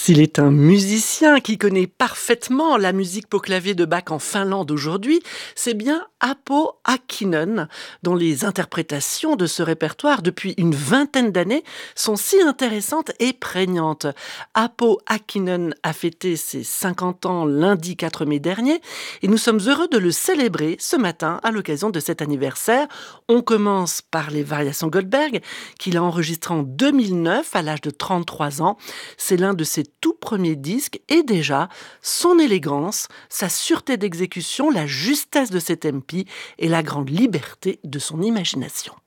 S'il est un musicien qui connaît parfaitement la musique pour clavier de Bach en Finlande aujourd'hui, c'est bien Apo Hakkinen, dont les interprétations de ce répertoire depuis une vingtaine d'années sont si intéressantes et prégnantes. Apo Hakkinen a fêté ses 50 ans lundi 4 mai dernier et nous sommes heureux de le célébrer ce matin à l'occasion de cet anniversaire. On commence par les variations Goldberg qu'il a enregistrées en 2009 à l'âge de 33 ans. C'est l'un de ses tout premiers disques et déjà son élégance, sa sûreté d'exécution, la justesse de ses tempi et la grande liberté de son imagination.